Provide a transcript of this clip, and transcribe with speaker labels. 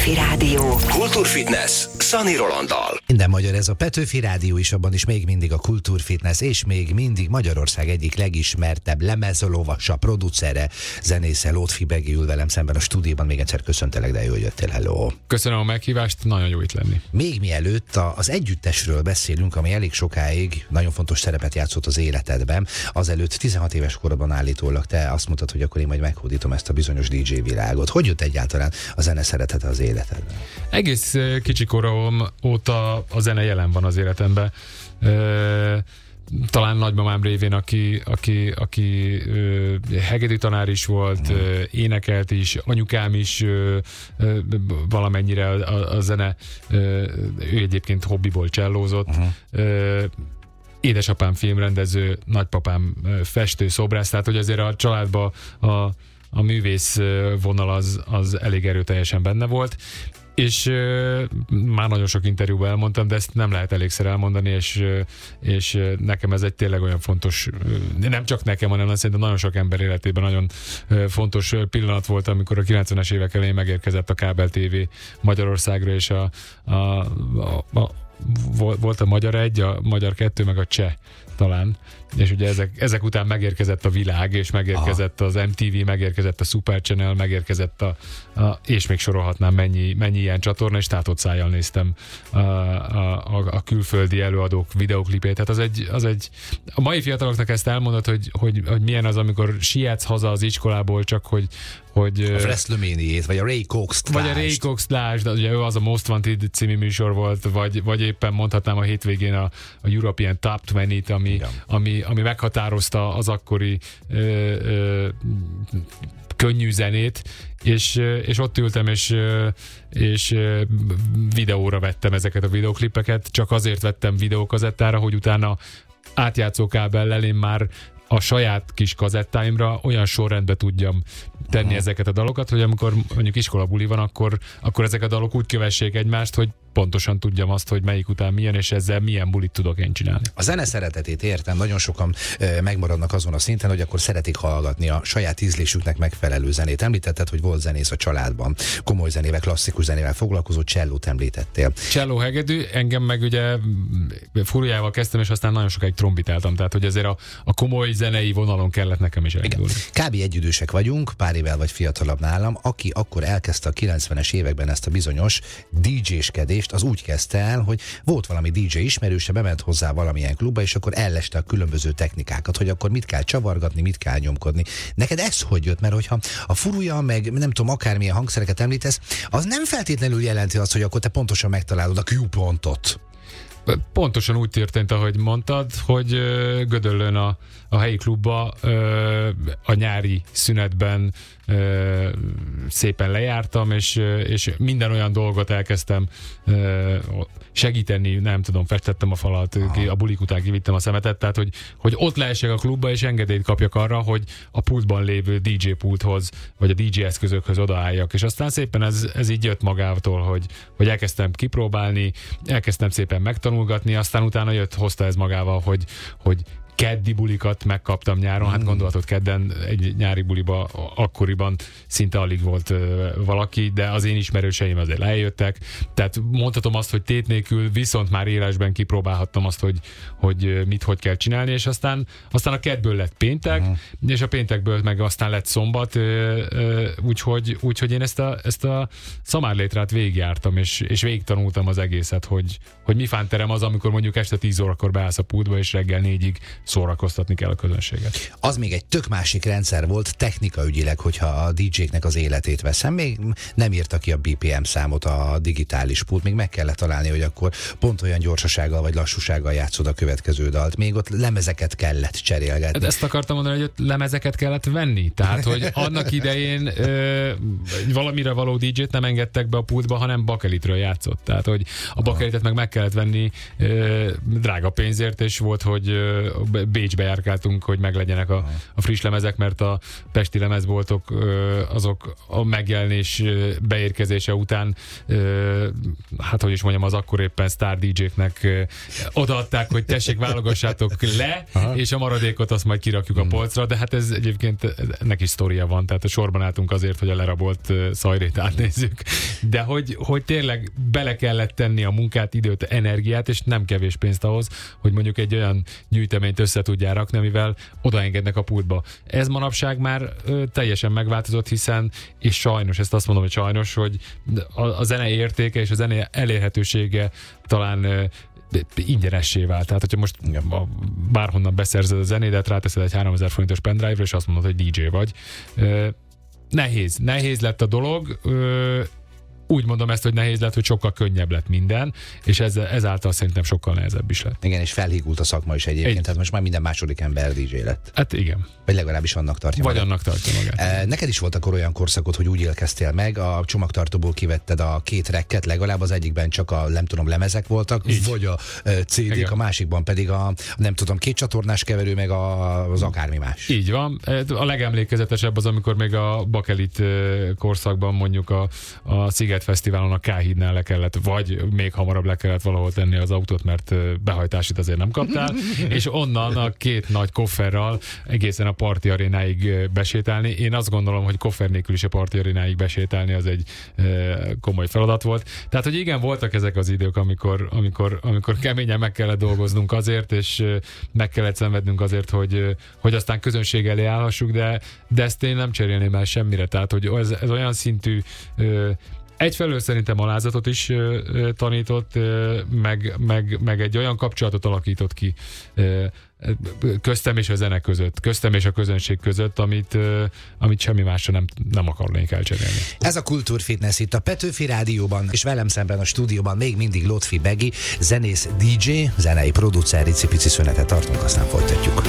Speaker 1: Petőfi Rádió.
Speaker 2: Kultúrfitness Szani Rolanddal.
Speaker 3: Minden magyar, ez a Petőfi Rádió is, abban is még mindig a Kultúrfitness, és még mindig Magyarország egyik legismertebb lemezlovasa, producere, zenésze, Lótfi Begi ül velem szemben a stúdióban. Még egyszer köszöntelek, de jó, hogy jöttél, hello.
Speaker 4: Köszönöm a meghívást, nagyon jó itt lenni.
Speaker 3: Még mielőtt az együttesről beszélünk, ami elég sokáig nagyon fontos szerepet játszott az életedben, azelőtt 16 éves korodban állítólag te azt mondtad, hogy akkor én majd meghódítom ezt a bizonyos DJ világot. Hogy jött egyáltalán a zene szeretete az életedben?
Speaker 4: Egész kicsi korom óta a zene jelen van az életemben. Talán nagymamám révén, aki hegedű tanár is volt, énekelt is, anyukám is valamennyire a zene, ő egyébként hobbiból csellózott. Édesapám filmrendező, nagypapám festő, szobrász, tehát hogy azért a családban a művész vonal az elég erőteljesen benne volt. És már nagyon sok interjúban elmondtam, de ezt nem lehet elégszer elmondani, és nekem ez egy tényleg olyan fontos, nem csak nekem, hanem szerintem nagyon sok ember életében nagyon fontos pillanat volt, amikor a 90-es évek elején megérkezett a kábel TV Magyarországra, és volt a Magyar 1, a Magyar 2, meg a Cseh talán, és ugye ezek után megérkezett a Világ, és megérkezett az MTV, megérkezett a Super Channel, megérkezett és még sorolhatnám mennyi ilyen csatorna, és tátott szájjal néztem a külföldi előadók videoklipét. Tehát az egy a mai fiataloknak ezt elmondod, hogy milyen az, amikor sietsz haza az iskolából, csak hogy
Speaker 3: a WrestleMania-t, vagy a Ray Cox-t
Speaker 4: vagy a Ray Cox-t lásd, ugye ő az a Most Wanted című műsor volt, vagy éppen mondhatnám a hétvégén a European Top 20-t, ami meghatározta az akkori könnyű zenét, és ott ültem, és videóra vettem ezeket a videoklipeket, csak azért vettem videókazettára, hogy utána átjátszókábellel én már a saját kis kazettáimra olyan sorrendbe tudjam tenni ezeket a dalokat, hogy amikor mondjuk iskolabuli van, akkor ezek a dalok úgy kövessék egymást, hogy pontosan tudjam azt, hogy melyik után milyen, és ezzel milyen bulit tudok én csinálni.
Speaker 3: A zene szeretetét értem, nagyon sokan megmaradnak azon a szinten, hogy akkor szeretik hallgatni a saját ízlésüknek megfelelő zenét. Említetted, hogy volt zenész a családban, komoly zenével, klasszikus zenével foglalkozó, csellót említettél. Cselló,
Speaker 4: hegedű, engem meg ugye furujával kezdtem, és aztán nagyon sokáig trombitáltam, tehát hogy azért a komoly zenei vonalon kellett nekem is elindulni.
Speaker 3: Kb. Egyidősek vagyunk, pár évvel vagy fiatalabb nálam, aki akkor elkezdte a 90-es években ezt a bizonyos DJ-skedést, az úgy kezdte el, hogy volt valami DJ ismerőse, bement hozzá valamilyen klubba, és akkor elleste a különböző technikákat, hogy akkor mit kell csavargatni, mit kell nyomkodni. Neked ez hogy jött? Mert hogyha a furuja, meg nem tudom, akármilyen hangszereket említesz, az nem feltétlenül jelenti azt, hogy akkor te pontosan megtalálod a Q-pontot.
Speaker 4: Pontosan úgy történt, ahogy mondtad, hogy Gödöllőn a helyi klubba a nyári szünetben szépen lejártam, és minden olyan dolgot elkezdtem segíteni, nem tudom, festettem a falat, a bulik után kivittem a szemetet, tehát hogy ott leesek a klubba, és engedélyt kapjak arra, hogy a pultban lévő DJ pulthoz, vagy a DJ eszközökhöz odaálljak, és aztán szépen ez így jött magától, hogy elkezdtem kipróbálni, elkezdtem szépen megtanulgatni, aztán utána hozta ez magával, hogy keddi bulikat megkaptam nyáron, hát gondolhatod, kedden egy nyári buliba akkoriban szinte alig volt valaki, de az én ismerőseim azért eljöttek, tehát mondhatom azt, hogy tét nélkül, viszont már élesben kipróbálhattam azt, hogy hogy kell csinálni, és aztán a kettből lett péntek, és a péntekből meg aztán lett szombat, úgyhogy én ezt a szamárlétrát végigjártam, és végig tanultam az egészet, hogy mi fánterem az, amikor mondjuk este 10 órakor beállsz a pultba, és reggel 4-ig szórakoztatni kell a közönséget.
Speaker 3: Az még egy tök másik rendszer volt technikaügyileg, hogyha a DJ-knek az életét veszem. Még nem írta ki a BPM számot a digitális pult, még meg kellett találni, hogy akkor pont olyan gyorsasággal vagy lassúsággal játszod a következő dalt. Még ott lemezeket kellett cserélgetni.
Speaker 4: Ezt akartam mondani, hogy ott lemezeket kellett venni. Tehát, hogy annak idején valamire való DJ-t nem engedtek be a pultba, hanem bakelitről játszott. Tehát, hogy a bakelitet meg kellett venni drága pénzért, és volt, hogy Bécsbe járkáltunk, hogy meglegyenek a friss lemezek, mert a pesti lemezboltok azok a megjelenés beérkezése után, hát hogy is mondjam, az akkor éppen sztár DJ-knek odaadták, hogy tessék, válogassátok le, és a maradékot azt majd kirakjuk a polcra, de hát ez egyébként ennek is sztoria van, tehát a sorban álltunk azért, hogy a lerabolt szajrét átnézzük, de hogy tényleg bele kellett tenni a munkát, időt, energiát, és nem kevés pénzt ahhoz, hogy mondjuk egy olyan gyűjteményt össze tudjál rakni, amivel odaengednek a pultba. Ez manapság már teljesen megváltozott, hiszen, és sajnos, ezt azt mondom, hogy sajnos, hogy a zene értéke és a zene elérhetősége talán ingyenessé vált. Tehát, hogyha most bárhonnan beszerzed a zenédet, ráteszed egy 3000 forintos pendrive-ra, és azt mondod, hogy DJ vagy. Nehéz lett a dolog, úgy mondom ezt, hogy nehéz lett, hogy sokkal könnyebb lett minden, és ezáltal szerintem sokkal nehezebb is lett.
Speaker 3: Igen, és felhígult a szakma is egyébként, tehát most már minden második ember DJ lett.
Speaker 4: Hát igen.
Speaker 3: Vagy legalábbis annak tartja
Speaker 4: magát.
Speaker 3: Vagy
Speaker 4: annak tartja magát.
Speaker 3: Neked is volt akkor olyan korszakod, hogy úgy élkeztél meg, a csomagtartóból kivetted a 2 tracket, legalább az egyikben csak a, nem tudom, lemezek voltak, vagy a CD-k, igen. A másikban pedig a, nem tudom, 2 csatornás keverő, meg az akármi más.
Speaker 4: Így van. A legemlékezetesebb az, amikor még a Bakelit korszakban mondjuk a Sziget Fesztiválon a K-hídnál le kellett, vagy még hamarabb le kellett valahol tenni az autót, mert behajtásit azért nem kaptál, és onnan a 2 nagy kofferral egészen a Parti Arénáig besétálni. Én azt gondolom, hogy koffer nélkül is a Parti Arénáig besétálni az egy komoly feladat volt. Tehát, hogy igen, voltak ezek az idők, amikor keményen meg kellett dolgoznunk azért, és meg kellett szenvednünk azért, hogy aztán közönség elé állhassuk, de ezt én nem cserélném el semmire. Tehát, hogy ez olyan szintű egyfelől szerintem alázatot is tanított, meg egy olyan kapcsolatot alakított ki köztem és a zene között, köztem és a közönség között, amit semmi másra nem akarnék elcserélni.
Speaker 3: Ez a Kultúrfitness itt a Petőfi Rádióban, és velem szemben a stúdióban még mindig Lotfi Begi, zenész DJ, zenei producer, icipici szünetet tartunk, aztán folytatjuk.